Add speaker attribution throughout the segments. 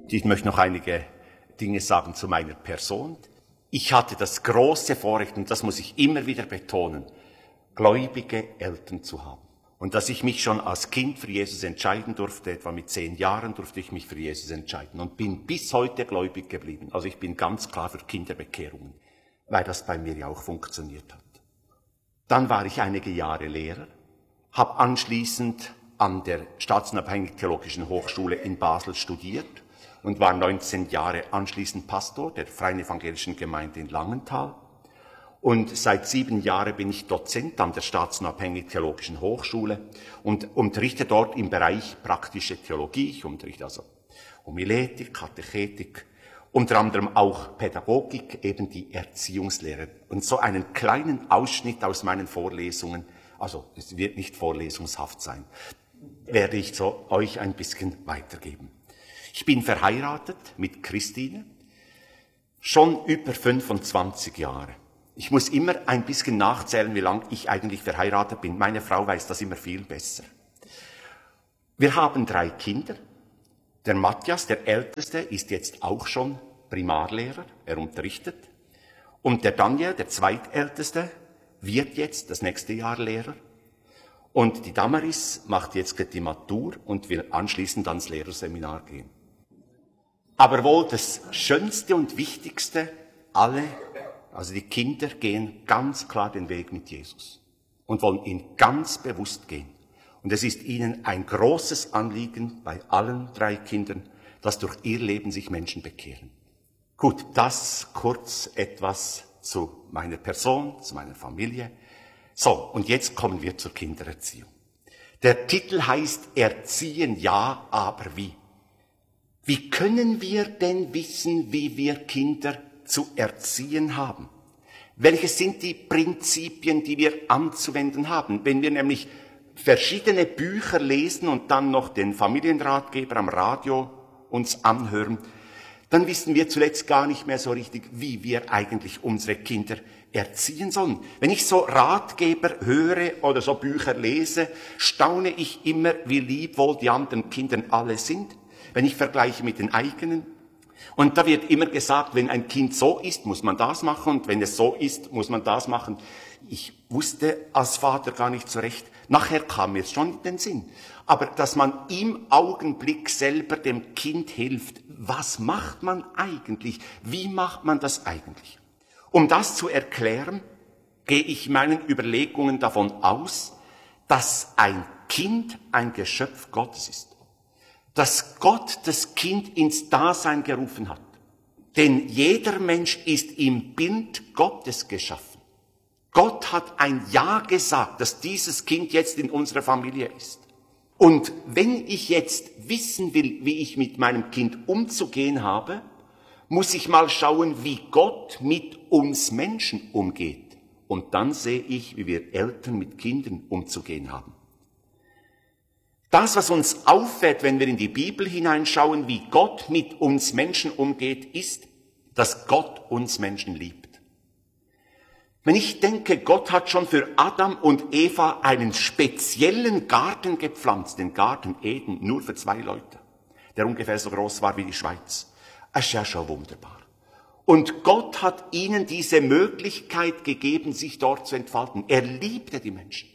Speaker 1: Ich möchte noch einige Dinge sagen zu meiner Person. Ich hatte das große Vorrecht, und das muss ich immer wieder betonen, gläubige Eltern zu haben. Und dass ich mich schon als Kind für Jesus entscheiden durfte, etwa mit 10 Jahren durfte ich mich für Jesus entscheiden und bin bis heute gläubig geblieben. Also ich bin ganz klar für Kinderbekehrungen, weil das bei mir ja auch funktioniert hat. Dann war ich einige Jahre Lehrer, habe anschließend an der Staatsunabhängigen Theologischen Hochschule in Basel studiert und war 19 Jahre anschließend Pastor der Freien Evangelischen Gemeinde in Langenthal. Und seit 7 Jahren bin ich Dozent an der Staatsunabhängigen Theologischen Hochschule und unterrichte dort im Bereich praktische Theologie. Ich unterrichte also Homiletik, Katechetik, unter anderem auch Pädagogik, eben die Erziehungslehre. Und so einen kleinen Ausschnitt aus meinen Vorlesungen, also es wird nicht vorlesungshaft sein, werde ich so euch ein bisschen weitergeben. Ich bin verheiratet mit Christine, schon über 25 Jahre. Ich muss immer ein bisschen nachzählen, wie lange ich eigentlich verheiratet bin. Meine Frau weiß das immer viel besser. Wir haben 3 Kinder. Der Matthias, der Älteste, ist jetzt auch schon Primarlehrer. Er unterrichtet. Und der Daniel, der Zweitälteste, wird jetzt das nächste Jahr Lehrer. Und die Damaris macht jetzt die Matur und will anschließend ans Lehrerseminar gehen. Aber wohl das Schönste und Wichtigste, also die Kinder gehen ganz klar den Weg mit Jesus und wollen ihn ganz bewusst gehen. Und es ist ihnen ein großes Anliegen bei allen 3 Kindern, dass durch ihr Leben sich Menschen bekehren. Gut, das kurz etwas zu meiner Person, zu meiner Familie. So, und jetzt kommen wir zur Kindererziehung. Der Titel heißt Erziehen ja, aber wie? Wie können wir denn wissen, wie wir Kinder zu erziehen haben? Welche sind die Prinzipien, die wir anzuwenden haben? Wenn wir nämlich verschiedene Bücher lesen und dann noch den Familienratgeber am Radio uns anhören, dann wissen wir zuletzt gar nicht mehr so richtig, wie wir eigentlich unsere Kinder erziehen sollen. Wenn ich so Ratgeber höre oder so Bücher lese, staune ich immer, wie lieb wohl die anderen Kinder alle sind, wenn ich vergleiche mit den eigenen. Und da wird immer gesagt, wenn ein Kind so ist, muss man das machen, und wenn es so ist, muss man das machen. Ich wusste als Vater gar nicht so recht. Nachher kam mir es schon in den Sinn. Aber dass man im Augenblick selber dem Kind hilft, was macht man eigentlich? Wie macht man das eigentlich? Um das zu erklären, gehe ich in meinen Überlegungen davon aus, dass ein Kind ein Geschöpf Gottes ist. Dass Gott das Kind ins Dasein gerufen hat. Denn jeder Mensch ist im Bild Gottes geschaffen. Gott hat ein Ja gesagt, dass dieses Kind jetzt in unserer Familie ist. Und wenn ich jetzt wissen will, wie ich mit meinem Kind umzugehen habe, muss ich mal schauen, wie Gott mit uns Menschen umgeht. Und dann sehe ich, wie wir Eltern mit Kindern umzugehen haben. Das, was uns auffällt, wenn wir in die Bibel hineinschauen, wie Gott mit uns Menschen umgeht, ist, dass Gott uns Menschen liebt. Wenn ich denke, Gott hat schon für Adam und Eva einen speziellen Garten gepflanzt, den Garten Eden, nur für 2 Leute, der ungefähr so groß war wie die Schweiz. Das ist ja schon wunderbar. Und Gott hat ihnen diese Möglichkeit gegeben, sich dort zu entfalten. Er liebte die Menschen.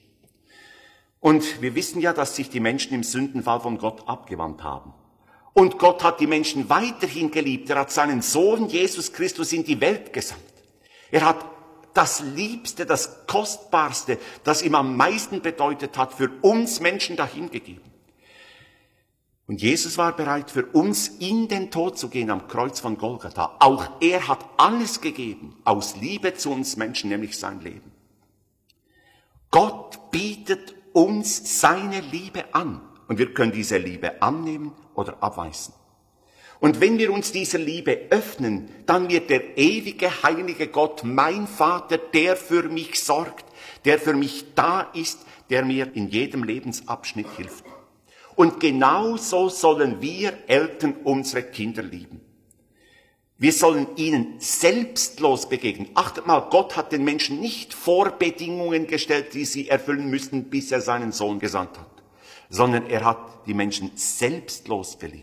Speaker 1: Und wir wissen ja, dass sich die Menschen im Sündenfall von Gott abgewandt haben. Und Gott hat die Menschen weiterhin geliebt. Er hat seinen Sohn Jesus Christus in die Welt gesandt. Er hat das Liebste, das Kostbarste, das ihm am meisten bedeutet hat, für uns Menschen dahingegeben. Und Jesus war bereit, für uns in den Tod zu gehen am Kreuz von Golgatha. Auch er hat alles gegeben, aus Liebe zu uns Menschen, nämlich sein Leben. Gott bietet uns seine Liebe an. Und wir können diese Liebe annehmen oder abweisen. Und wenn wir uns dieser Liebe öffnen, dann wird der ewige, heilige Gott, mein Vater, der für mich sorgt, der für mich da ist, der mir in jedem Lebensabschnitt hilft. Und genauso sollen wir Eltern unsere Kinder lieben. Wir sollen ihnen selbstlos begegnen. Achtet mal, Gott hat den Menschen nicht Vorbedingungen gestellt, die sie erfüllen müssten, bis er seinen Sohn gesandt hat, sondern er hat die Menschen selbstlos geliebt.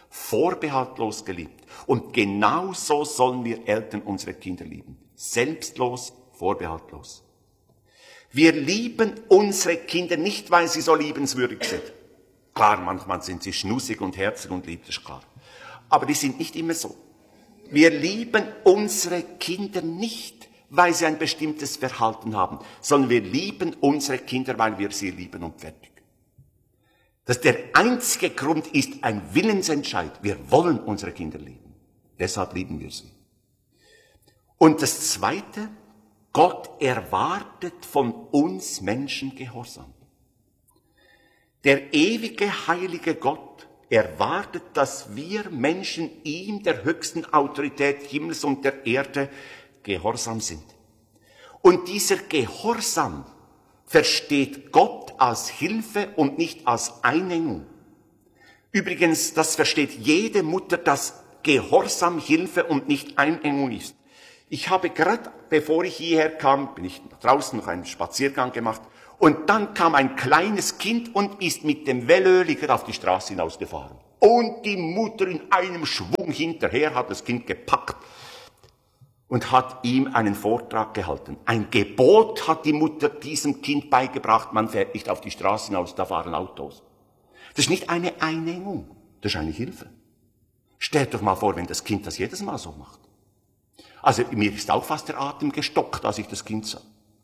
Speaker 1: vorbehaltlos geliebt. Und genauso sollen wir Eltern unsere Kinder lieben. Selbstlos, vorbehaltlos. Wir lieben unsere Kinder nicht, weil sie so liebenswürdig sind. Klar, manchmal sind sie schnussig und herzig und lieb, das ist klar. Aber die sind nicht immer so. Wir lieben unsere Kinder nicht, weil sie ein bestimmtes Verhalten haben, sondern wir lieben unsere Kinder, weil wir sie lieben und fertig. Dass der einzige Grund ist ein Willensentscheid. Wir wollen unsere Kinder lieben. Deshalb lieben wir sie. Und das Zweite, Gott erwartet von uns Menschen Gehorsam. Der ewige, heilige Gott erwartet, dass wir Menschen ihm, der höchsten Autorität Himmels und der Erde, gehorsam sind. Und dieser Gehorsam versteht Gott als Hilfe und nicht als Einengung. Übrigens, das versteht jede Mutter, dass Gehorsam Hilfe und nicht Einengung ist. Ich habe gerade, bevor ich hierher kam, bin ich draußen noch einen Spaziergang gemacht und dann kam ein kleines Kind und ist mit dem Velöliger auf die Straße hinausgefahren. Und die Mutter in einem Schwung hinterher hat das Kind gepackt und hat ihm einen Vortrag gehalten. Ein Gebot hat die Mutter diesem Kind beigebracht, man fährt nicht auf die Straße hinaus, da fahren Autos. Das ist nicht eine Einengung, das ist eine Hilfe. Stellt doch mal vor, wenn das Kind das jedes Mal so macht. Also mir ist auch fast der Atem gestockt, als ich das Kind sah.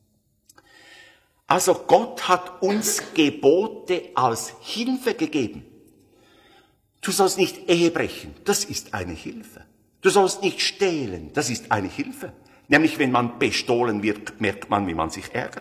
Speaker 1: Also Gott hat uns Gebote als Hilfe gegeben. Du sollst nicht Ehe brechen, das ist eine Hilfe. Du sollst nicht stehlen, das ist eine Hilfe. Nämlich wenn man bestohlen wird, merkt man, wie man sich ärgert.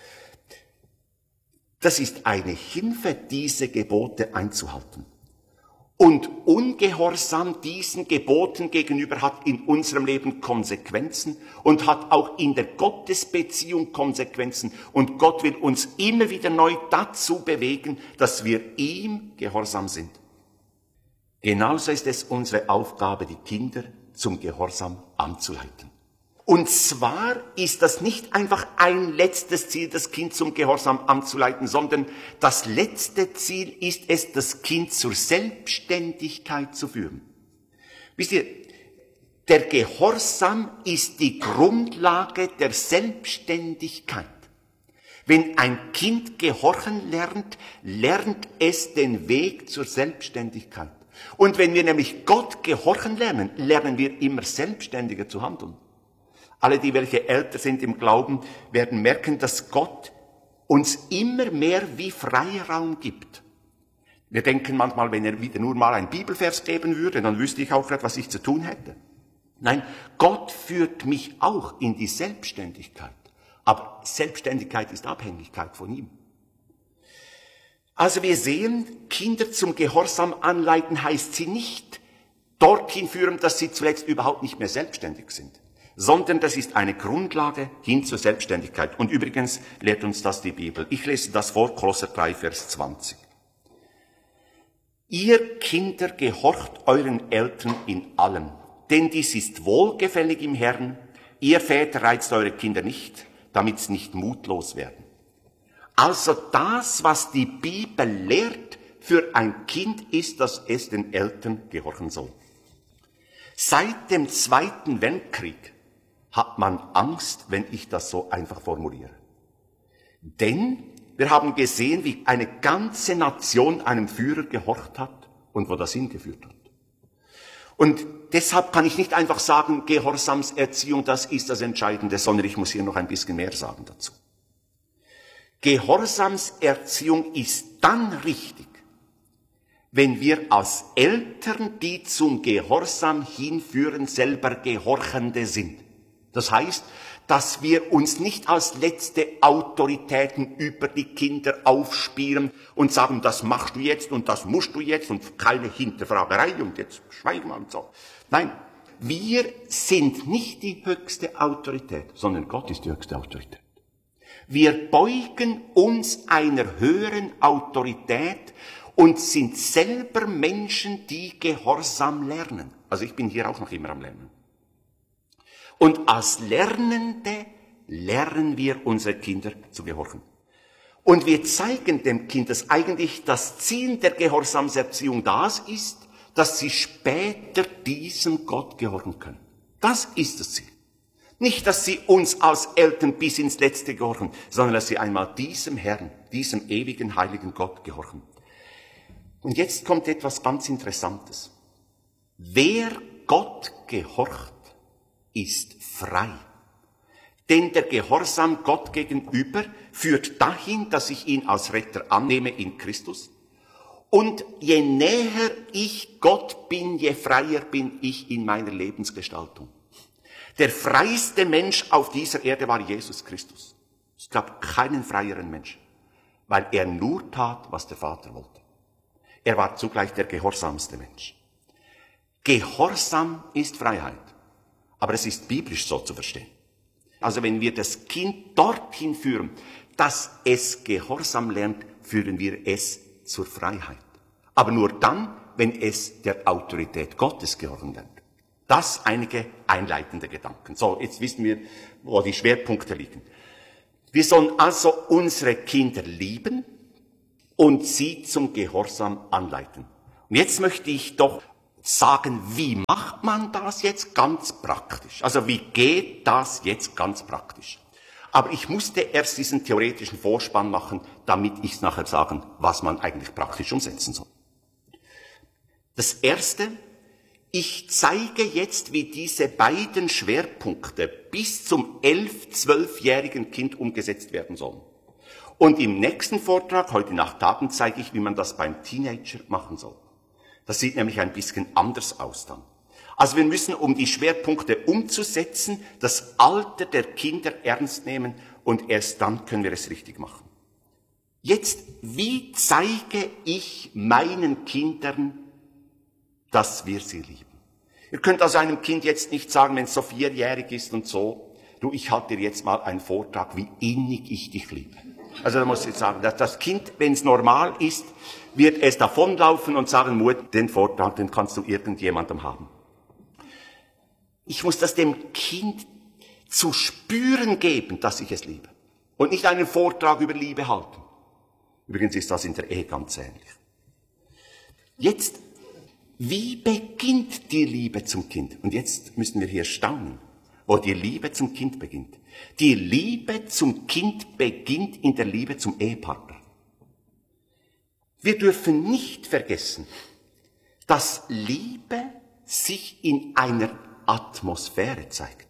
Speaker 1: Das ist eine Hilfe, diese Gebote einzuhalten. Und Ungehorsam diesen Geboten gegenüber hat in unserem Leben Konsequenzen und hat auch in der Gottesbeziehung Konsequenzen. Und Gott will uns immer wieder neu dazu bewegen, dass wir ihm gehorsam sind. Genauso ist es unsere Aufgabe, die Kinder zum Gehorsam anzuleiten. Und zwar ist das nicht einfach ein letztes Ziel, das Kind zum Gehorsam anzuleiten, sondern das letzte Ziel ist es, das Kind zur Selbstständigkeit zu führen. Wisst ihr, der Gehorsam ist die Grundlage der Selbstständigkeit. Wenn ein Kind gehorchen lernt, lernt es den Weg zur Selbstständigkeit. Und wenn wir nämlich Gott gehorchen lernen, lernen wir immer selbstständiger zu handeln. Alle, die welche älter sind im Glauben, werden merken, dass Gott uns immer mehr wie Freiraum gibt. Wir denken manchmal, wenn er wieder nur mal ein Bibelvers geben würde, dann wüsste ich auch gerade, was ich zu tun hätte. Nein, Gott führt mich auch in die Selbstständigkeit. Aber Selbstständigkeit ist Abhängigkeit von ihm. Also wir sehen, Kinder zum Gehorsam anleiten heißt sie nicht dorthin führen, dass sie zuletzt überhaupt nicht mehr selbstständig sind. Sondern das ist eine Grundlage hin zur Selbstständigkeit. Und übrigens lehrt uns das die Bibel. Ich lese das vor, Kolosser 3, Vers 20. Ihr Kinder gehorcht euren Eltern in allem, denn dies ist wohlgefällig im Herrn. Ihr Väter reizt eure Kinder nicht, damit sie nicht mutlos werden. Also das, was die Bibel lehrt für ein Kind, ist, dass es den Eltern gehorchen soll. Seit dem Zweiten Weltkrieg hat man Angst, wenn ich das so einfach formuliere. Denn wir haben gesehen, wie eine ganze Nation einem Führer gehorcht hat und wo das hingeführt hat. Und deshalb kann ich nicht einfach sagen, Gehorsamserziehung, das ist das Entscheidende, sondern ich muss hier noch ein bisschen mehr sagen dazu. Gehorsamserziehung ist dann richtig, wenn wir als Eltern, die zum Gehorsam hinführen, selber Gehorchende sind. Das heißt, dass wir uns nicht als letzte Autoritäten über die Kinder aufspielen und sagen, das machst du jetzt und das musst du jetzt und keine Hinterfragerei und jetzt schweig mal und so. Nein, wir sind nicht die höchste Autorität, sondern Gott ist die höchste Autorität. Wir beugen uns einer höheren Autorität und sind selber Menschen, die Gehorsam lernen. Also ich bin hier auch noch immer am Lernen. Und als Lernende lernen wir unsere Kinder zu gehorchen. Und wir zeigen dem Kind, dass eigentlich das Ziel der Gehorsamserziehung das ist, dass sie später diesem Gott gehorchen können. Das ist das Ziel. Nicht, dass sie uns als Eltern bis ins Letzte gehorchen, sondern dass sie einmal diesem Herrn, diesem ewigen, heiligen Gott gehorchen. Und jetzt kommt etwas ganz Interessantes. Wer Gott gehorcht, ist frei. Denn der Gehorsam Gott gegenüber führt dahin, dass ich ihn als Retter annehme in Christus. Und je näher ich Gott bin, je freier bin ich in meiner Lebensgestaltung. Der freiste Mensch auf dieser Erde war Jesus Christus. Es gab keinen freieren Menschen, weil er nur tat, was der Vater wollte. Er war zugleich der gehorsamste Mensch. Gehorsam ist Freiheit, aber es ist biblisch so zu verstehen. Also wenn wir das Kind dorthin führen, dass es Gehorsam lernt, führen wir es zur Freiheit. Aber nur dann, wenn es der Autorität Gottes gehorchen lernt. Das einige einleitende Gedanken. So, jetzt wissen wir, wo die Schwerpunkte liegen. Wir sollen also unsere Kinder lieben und sie zum Gehorsam anleiten. Und jetzt möchte ich doch sagen, wie macht man das jetzt ganz praktisch? Also wie geht das jetzt ganz praktisch? Aber ich musste erst diesen theoretischen Vorspann machen, damit ich es nachher sagen, was man eigentlich praktisch umsetzen soll. Das Erste, ich zeige jetzt, wie diese beiden Schwerpunkte bis zum 11-, 12-jährigen Kind umgesetzt werden sollen. Und im nächsten Vortrag, heute Nachtabend, zeige ich, wie man das beim Teenager machen soll. Das sieht nämlich ein bisschen anders aus dann. Also wir müssen, um die Schwerpunkte umzusetzen, das Alter der Kinder ernst nehmen und erst dann können wir es richtig machen. Jetzt, wie zeige ich meinen Kindern, dass wir sie lieben? Ihr könnt also einem Kind jetzt nicht sagen, wenn es so 4-jährig ist und so, du, ich halte dir jetzt mal einen Vortrag, wie innig ich dich liebe. Also da muss ich sagen, dass das Kind, wenn es normal ist, wird es davonlaufen und sagen, Mutter, den Vortrag, den kannst du irgendjemandem haben. Ich muss das dem Kind zu spüren geben, dass ich es liebe. Und nicht einen Vortrag über Liebe halten. Übrigens ist das in der Ehe ganz ähnlich. Jetzt, wie beginnt die Liebe zum Kind? Und jetzt müssen wir hier staunen, wo die Liebe zum Kind beginnt. Die Liebe zum Kind beginnt in der Liebe zum Ehepartner. Wir dürfen nicht vergessen, dass Liebe sich in einer Atmosphäre zeigt.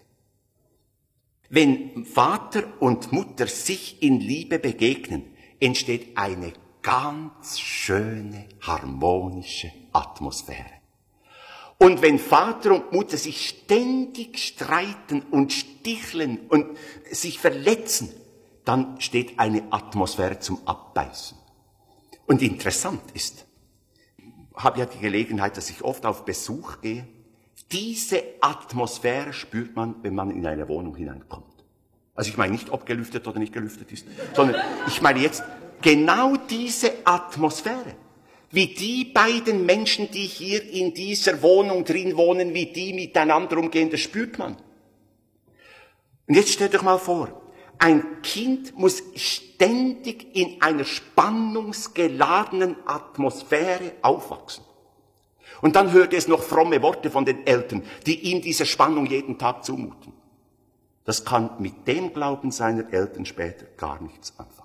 Speaker 1: Wenn Vater und Mutter sich in Liebe begegnen, entsteht eine ganz schöne, harmonische Atmosphäre. Und wenn Vater und Mutter sich ständig streiten und sticheln und sich verletzen, dann steht eine Atmosphäre zum Abbeißen. Und interessant ist, ich habe ja die Gelegenheit, dass ich oft auf Besuch gehe, diese Atmosphäre spürt man, wenn man in eine Wohnung hineinkommt. Also ich meine nicht, ob gelüftet oder nicht gelüftet ist, sondern ich meine jetzt genau diese Atmosphäre. Wie die beiden Menschen, die hier in dieser Wohnung drin wohnen, wie die miteinander umgehen, das spürt man. Und jetzt stellt euch mal vor, ein Kind muss ständig in einer spannungsgeladenen Atmosphäre aufwachsen. Und dann hört es noch fromme Worte von den Eltern, die ihm diese Spannung jeden Tag zumuten. Das kann mit dem Glauben seiner Eltern später gar nichts anfangen.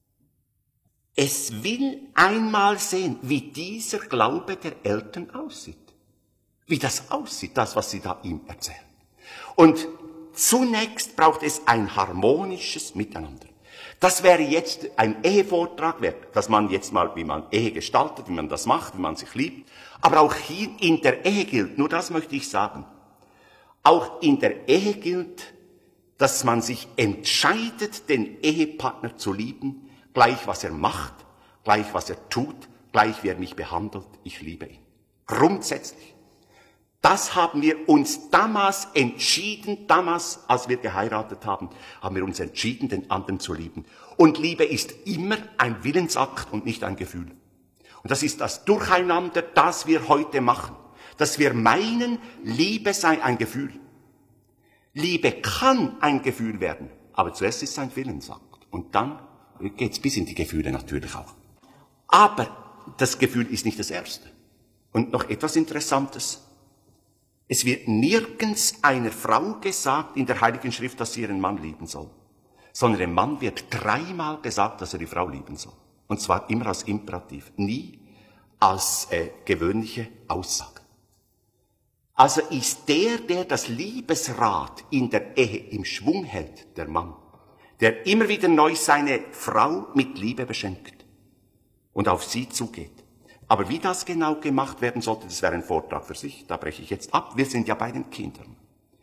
Speaker 1: Es will einmal sehen, wie dieser Glaube der Eltern aussieht. Wie das aussieht, das, was sie da ihm erzählen. Und zunächst braucht es ein harmonisches Miteinander. Das wäre jetzt ein Ehevortrag wert, dass man jetzt mal, wie man Ehe gestaltet, wie man das macht, wie man sich liebt. Aber auch hier in der Ehe gilt, nur das möchte ich sagen, auch in der Ehe gilt, dass man sich entscheidet, den Ehepartner zu lieben, gleich was er macht, gleich was er tut, gleich wie er mich behandelt, ich liebe ihn. Grundsätzlich. Das haben wir uns damals entschieden, als wir geheiratet haben, haben wir uns entschieden, den anderen zu lieben. Und Liebe ist immer ein Willensakt und nicht ein Gefühl. Und das ist das Durcheinander, das wir heute machen. Dass wir meinen, Liebe sei ein Gefühl. Liebe kann ein Gefühl werden, aber zuerst ist es ein Willensakt. Und dann geht's bis in die Gefühle natürlich auch. Aber das Gefühl ist nicht das Erste. Und noch etwas Interessantes. Es wird nirgends einer Frau gesagt in der Heiligen Schrift, dass sie ihren Mann lieben soll. Sondern dem Mann wird 3-mal gesagt, dass er die Frau lieben soll. Und zwar immer als Imperativ, nie als gewöhnliche Aussage. Also ist der das Liebesrad in der Ehe im Schwung hält, der Mann, der immer wieder neu seine Frau mit Liebe beschenkt und auf sie zugeht. Aber wie das genau gemacht werden sollte, das wäre ein Vortrag für sich, da breche ich jetzt ab. Wir sind ja bei den Kindern.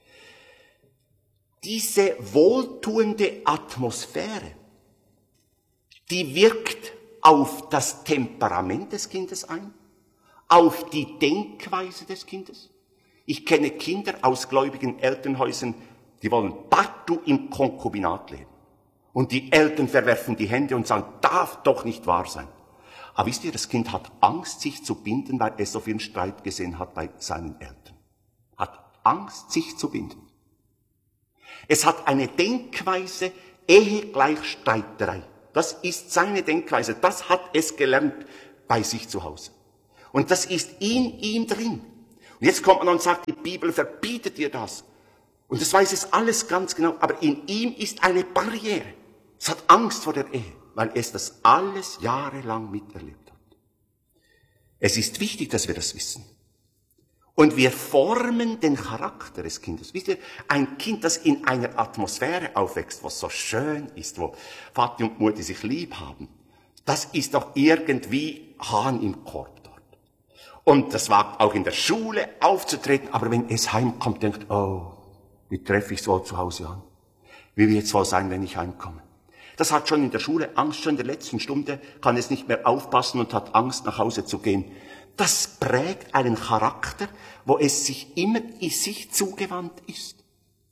Speaker 1: Diese wohltuende Atmosphäre, die wirkt auf das Temperament des Kindes ein, auf die Denkweise des Kindes. Ich kenne Kinder aus gläubigen Elternhäusern, die wollen partout im Konkubinat leben. Und die Eltern verwerfen die Hände und sagen, darf doch nicht wahr sein. Aber wisst ihr, das Kind hat Angst, sich zu binden, weil es so viel Streit gesehen hat bei seinen Eltern. Hat Angst, sich zu binden. Es hat eine Denkweise, Ehe gleich Streiterei. Das ist seine Denkweise. Das hat es gelernt bei sich zu Hause. Und das ist in ihm drin. Und jetzt kommt man und sagt, die Bibel verbietet dir das. Und das weiß es alles ganz genau. Aber in ihm ist eine Barriere. Es hat Angst vor der Ehe, weil es das alles jahrelang miterlebt hat. Es ist wichtig, dass wir das wissen. Und wir formen den Charakter des Kindes. Wisst ihr, ein Kind, das in einer Atmosphäre aufwächst, was so schön ist, wo Vati und Mutti sich lieb haben, das ist doch irgendwie Hahn im Korb dort. Und das wagt auch in der Schule aufzutreten, aber wenn es heimkommt, denkt, oh, wie treffe ich es wohl zu Hause an? Wie wird es wohl sein, wenn ich heimkomme? Das hat schon in der Schule Angst, schon in der letzten Stunde kann es nicht mehr aufpassen und hat Angst, nach Hause zu gehen. Das prägt einen Charakter, wo es sich immer in sich zugewandt ist.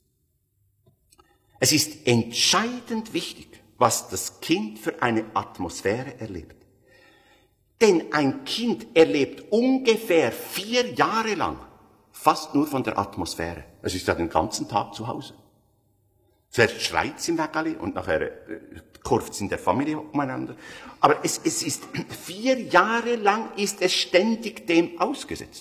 Speaker 1: Es ist entscheidend wichtig, was das Kind für eine Atmosphäre erlebt. Denn ein Kind erlebt ungefähr 4 Jahre lang fast nur von der Atmosphäre. Es ist ja den ganzen Tag zu Hause. Zuerst schreit es im Wägeli und nachher kurft es in der Familie umeinander. Aber es ist 4 Jahre lang ist es ständig dem ausgesetzt.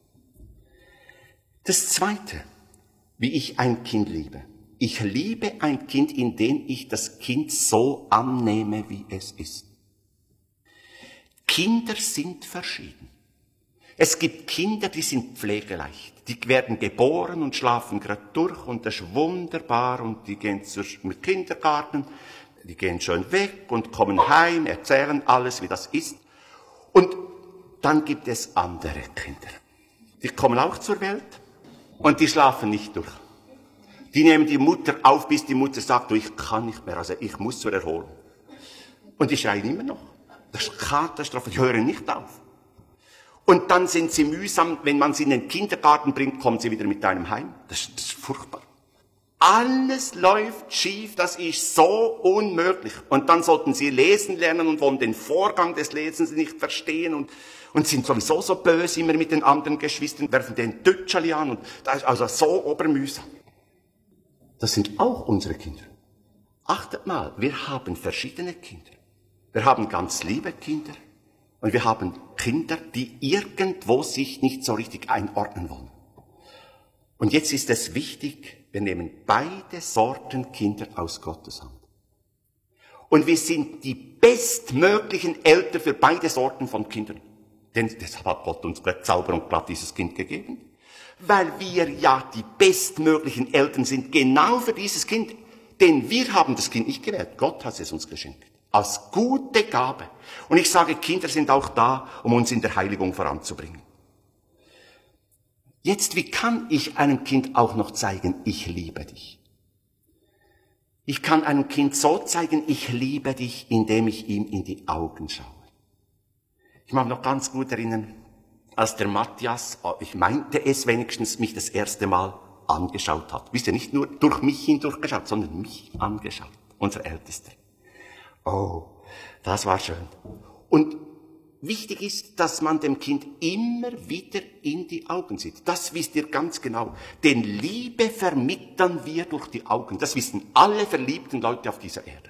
Speaker 1: Das Zweite, wie ich ein Kind liebe. Ich liebe ein Kind, indem ich das Kind so annehme, wie es ist. Kinder sind verschieden. Es gibt Kinder, die sind pflegeleicht. Die werden geboren und schlafen gerade durch und das ist wunderbar und die gehen zum Kindergarten, die gehen schön weg und kommen heim, erzählen alles, wie das ist. Und dann gibt es andere Kinder. Die kommen auch zur Welt und die schlafen nicht durch. Die nehmen die Mutter auf, bis die Mutter sagt, du, ich kann nicht mehr, also ich muss zur Erholung. Und die schreien immer noch. Das ist Katastrophe, die hören nicht auf. Und dann sind sie mühsam, wenn man sie in den Kindergarten bringt, kommen sie wieder mit einem heim. Das ist furchtbar. Alles läuft schief, das ist so unmöglich. Und dann sollten sie lesen lernen und wollen den Vorgang des Lesens nicht verstehen und sind sowieso so böse immer mit den anderen Geschwistern, werfen den Tötscheli an und das ist also so obermühsam. Das sind auch unsere Kinder. Achtet mal, wir haben verschiedene Kinder. Wir haben ganz liebe Kinder. Und wir haben Kinder, die irgendwo sich nicht so richtig einordnen wollen. Und jetzt ist es wichtig, wir nehmen beide Sorten Kinder aus Gottes Hand. Und wir sind die bestmöglichen Eltern für beide Sorten von Kindern. Denn deshalb hat Gott uns Zauber und glatt dieses Kind gegeben. Weil wir ja die bestmöglichen Eltern sind, genau für dieses Kind. Denn wir haben das Kind nicht gewählt, Gott hat es uns geschenkt. Als gute Gabe. Und ich sage, Kinder sind auch da, um uns in der Heiligung voranzubringen. Jetzt, wie kann ich einem Kind auch noch zeigen, ich liebe dich? Ich kann einem Kind so zeigen, ich liebe dich, indem ich ihm in die Augen schaue. Ich mag noch ganz gut erinnern, als der Matthias, ich meinte es wenigstens, mich das erste Mal angeschaut hat. Wisst ihr, nicht nur durch mich hindurchgeschaut, sondern mich angeschaut. Unser Ältester. Oh, das war schön. Und wichtig ist, dass man dem Kind immer wieder in die Augen sieht. Das wisst ihr ganz genau. Denn Liebe vermitteln wir durch die Augen. Das wissen alle verliebten Leute auf dieser Erde.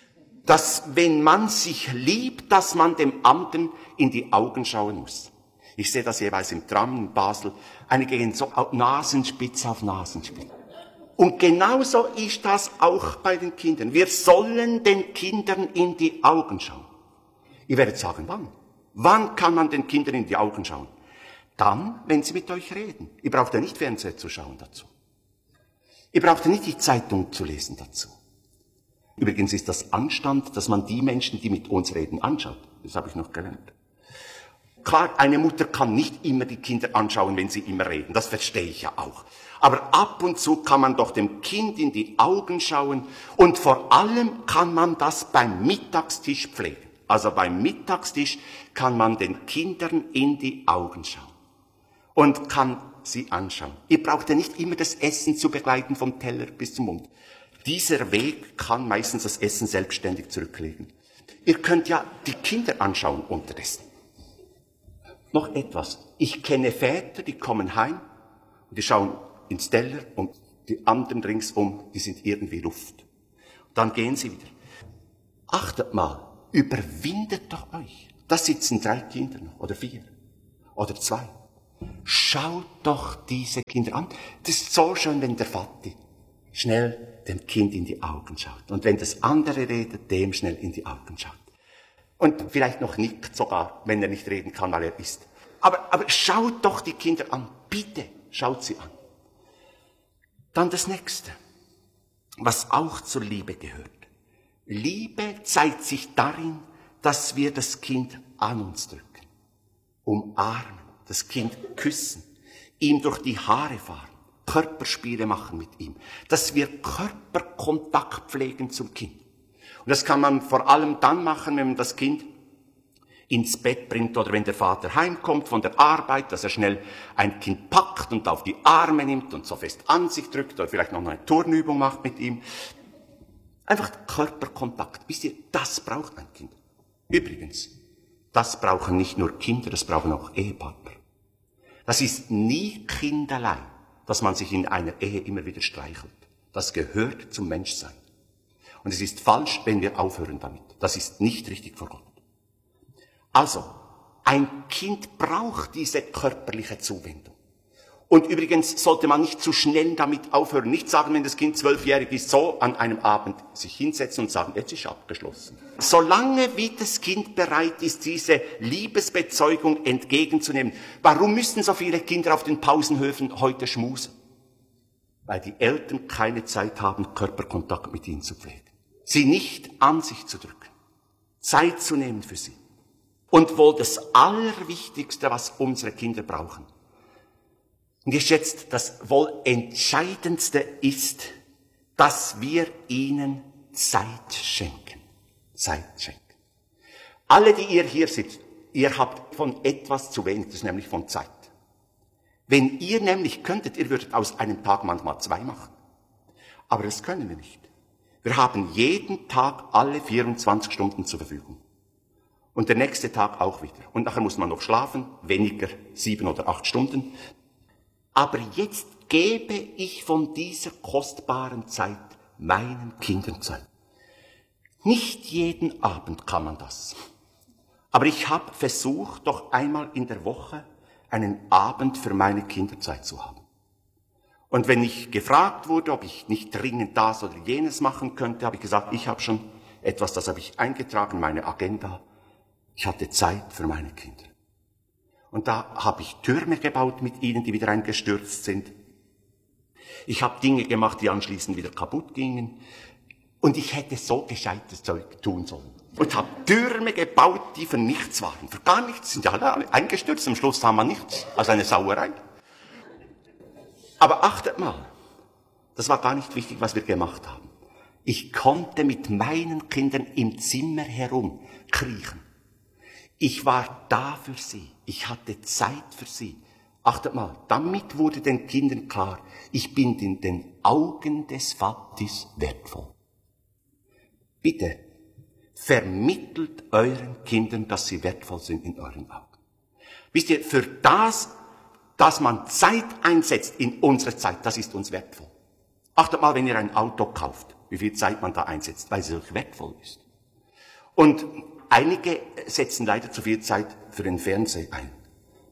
Speaker 1: Dass, wenn man sich liebt, dass man dem anderen in die Augen schauen muss. Ich sehe das jeweils im Tram in Basel. Einige gehen so Nasenspitze auf Nasenspitze. Und genauso ist das auch bei den Kindern. Wir sollen den Kindern in die Augen schauen. Ihr werdet sagen, wann? Wann kann man den Kindern in die Augen schauen? Dann, wenn sie mit euch reden. Ihr braucht ja nicht Fernseher zu schauen dazu. Ihr braucht ja nicht die Zeitung zu lesen dazu. Übrigens ist das Anstand, dass man die Menschen, die mit uns reden, anschaut. Das habe ich noch gelernt. Klar, eine Mutter kann nicht immer die Kinder anschauen, wenn sie immer reden. Das verstehe ich ja auch. Aber ab und zu kann man doch dem Kind in die Augen schauen. Und vor allem kann man das beim Mittagstisch pflegen. Also beim Mittagstisch kann man den Kindern in die Augen schauen. Und kann sie anschauen. Ihr braucht ja nicht immer das Essen zu begleiten vom Teller bis zum Mund. Dieser Weg kann meistens das Essen selbstständig zurücklegen. Ihr könnt ja die Kinder anschauen unterdessen. Noch etwas. Ich kenne Väter, die kommen heim und die schauen ins Teller und die anderen ringsum, die sind irgendwie Luft. Dann gehen sie wieder. Achtet mal, überwindet doch euch. Da sitzen 3 Kinder noch, oder 4, oder 2. Schaut doch diese Kinder an. Das ist so schön, wenn der Vati schnell dem Kind in die Augen schaut. Und wenn das andere redet, dem schnell in die Augen schaut. Und vielleicht noch nickt sogar, wenn er nicht reden kann, weil er isst. Aber schaut doch die Kinder an. Bitte, schaut sie an. Dann das Nächste, was auch zur Liebe gehört. Liebe zeigt sich darin, dass wir das Kind an uns drücken, umarmen, das Kind küssen, ihm durch die Haare fahren, Körperspiele machen mit ihm, dass wir Körperkontakt pflegen zum Kind. Und das kann man vor allem dann machen, wenn man das Kind ins Bett bringt oder wenn der Vater heimkommt von der Arbeit, dass er schnell ein Kind packt und auf die Arme nimmt und so fest an sich drückt oder vielleicht noch eine Turnübung macht mit ihm. Einfach Körperkontakt. Wisst ihr, das braucht ein Kind. Übrigens, das brauchen nicht nur Kinder, das brauchen auch Ehepartner. Das ist nie Kinderlein, dass man sich in einer Ehe immer wieder streichelt. Das gehört zum Menschsein. Und es ist falsch, wenn wir aufhören damit. Das ist nicht richtig vor Gott. Also, ein Kind braucht diese körperliche Zuwendung. Und übrigens sollte man nicht zu schnell damit aufhören. Nicht sagen, wenn das Kind 12-jährig ist, so an einem Abend sich hinsetzen und sagen, jetzt ist abgeschlossen. Solange wie das Kind bereit ist, diese Liebesbezeugung entgegenzunehmen. Warum müssen so viele Kinder auf den Pausenhöfen heute schmusen? Weil die Eltern keine Zeit haben, Körperkontakt mit ihnen zu pflegen. Sie nicht an sich zu drücken. Zeit zu nehmen für sie. Und wohl das Allerwichtigste, was unsere Kinder brauchen. Und ich schätze, das wohl Entscheidendste ist, dass wir ihnen Zeit schenken. Zeit schenken. Alle, die ihr hier sitzt, ihr habt von etwas zu wenig, das ist nämlich von Zeit. Wenn ihr nämlich könntet, ihr würdet aus einem Tag manchmal 2 machen. Aber das können wir nicht. Wir haben jeden Tag alle 24 Stunden zur Verfügung. Und der nächste Tag auch wieder. Und nachher muss man noch schlafen, weniger 7 oder 8 Stunden. Aber jetzt gebe ich von dieser kostbaren Zeit meinen Kindern Zeit. Nicht jeden Abend kann man das. Aber ich habe versucht, doch einmal in der Woche einen Abend für meine Kinder Zeit zu haben. Und wenn ich gefragt wurde, ob ich nicht dringend das oder jenes machen könnte, habe ich gesagt, ich habe schon etwas, das habe ich eingetragen, meine Agenda. Ich hatte Zeit für meine Kinder. Und da habe ich Türme gebaut mit ihnen, die wieder eingestürzt sind. Ich habe Dinge gemacht, die anschließend wieder kaputt gingen. Und ich hätte so gescheites Zeug tun sollen. Und habe Türme gebaut, die für nichts waren. Für gar nichts. Sind ja alle eingestürzt. Am Schluss haben wir nichts. Also eine Sauerei. Aber achtet mal. Das war gar nicht wichtig, was wir gemacht haben. Ich konnte mit meinen Kindern im Zimmer herumkriechen. Ich war da für sie. Ich hatte Zeit für sie. Achtet mal, damit wurde den Kindern klar, ich bin in den Augen des Vaters wertvoll. Bitte, vermittelt euren Kindern, dass sie wertvoll sind in euren Augen. Wisst ihr, für das, dass man Zeit einsetzt in unserer Zeit, das ist uns wertvoll. Achtet mal, wenn ihr ein Auto kauft, wie viel Zeit man da einsetzt, weil es euch wertvoll ist. Und einige setzen leider zu viel Zeit für den Fernseher ein.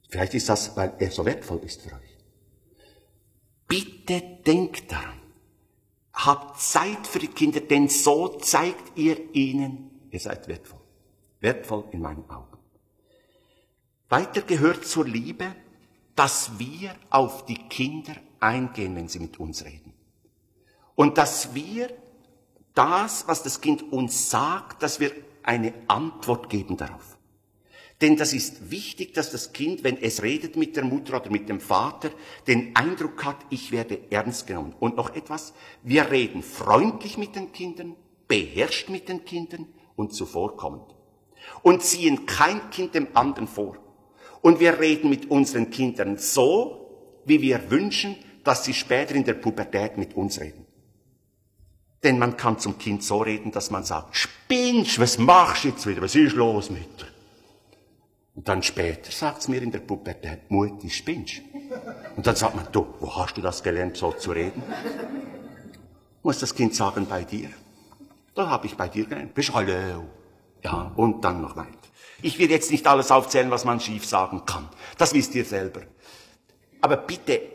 Speaker 1: Vielleicht ist das, weil er so wertvoll ist für euch. Bitte denkt daran. Habt Zeit für die Kinder, denn so zeigt ihr ihnen, ihr seid wertvoll. Wertvoll in meinen Augen. Weiter gehört zur Liebe, dass wir auf die Kinder eingehen, wenn sie mit uns reden. Und dass wir das, was das Kind uns sagt, dass wir eine Antwort geben darauf. Denn das ist wichtig, dass das Kind, wenn es redet mit der Mutter oder mit dem Vater, den Eindruck hat, ich werde ernst genommen. Und noch etwas, wir reden freundlich mit den Kindern, beherrscht mit den Kindern und zuvorkommend. Und ziehen kein Kind dem anderen vor. Und wir reden mit unseren Kindern so, wie wir wünschen, dass sie später in der Pubertät mit uns reden. Denn man kann zum Kind so reden, dass man sagt, spinnst, was machst du jetzt wieder, was ist los mit dir? Und dann später sagt's mir in der Pubertät, Mutti, spinnst. Und dann sagt man, du, wo hast du das gelernt, so zu reden? Muss das Kind sagen, bei dir? Da habe ich bei dir gelernt. Bist hallo. Ja, und dann noch weiter. Ich will jetzt nicht alles aufzählen, was man schief sagen kann. Das wisst ihr selber. Aber bitte,